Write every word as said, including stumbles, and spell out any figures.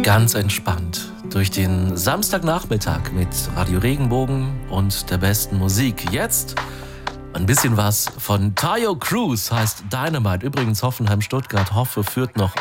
Ganz entspannt durch den Samstagnachmittag mit Radio Regenbogen und der besten Musik. Jetzt ein bisschen was von Taio Cruz, heißt Dynamite. Übrigens Hoffenheim-Stuttgart, Hoffe führt noch